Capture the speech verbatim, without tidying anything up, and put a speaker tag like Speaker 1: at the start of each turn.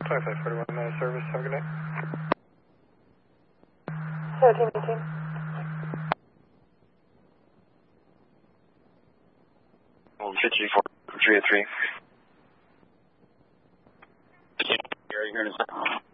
Speaker 1: twenty-five forty-one uh, service, have a good night.
Speaker 2: seventeen eighteen.
Speaker 3: fifty four three eight three. Are you hearing us?